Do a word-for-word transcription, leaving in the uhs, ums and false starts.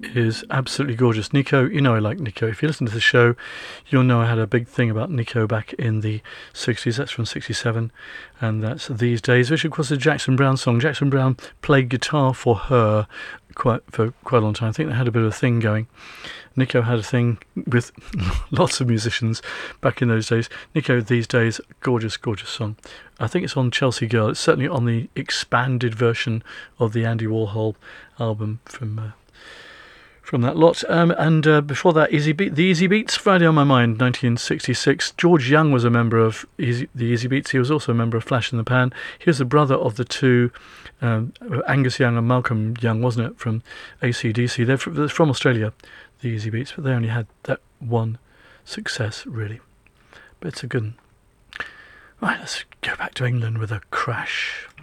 is absolutely gorgeous. Nico, you know I like Nico. If you listen to the show, you'll know I had a big thing about Nico back in the sixties. That's from sixty-seven, and that's These Days, which of course is a Jackson Browne song. Jackson Browne played guitar for her quite for quite a long time. I think they had a bit of a thing going. Nico had a thing with lots of musicians back in those days. Nico, These Days, gorgeous, gorgeous song. I think it's on Chelsea Girl. It's certainly on the expanded version of the Andy Warhol album from uh, from that lot. Um, and uh, before that, Easy Beat, the Easy Beats, Friday on My Mind, nineteen sixty-six. George Young was a member of Easy, the Easy Beats. He was also a member of Flash in the Pan. He was the brother of the two, um, Angus Young and Malcolm Young, wasn't it, from A C D C. They're from, they're from Australia, the Easy Beats, but they only had that one success, really. But it's a good one. Right, let's go back to England with a crash.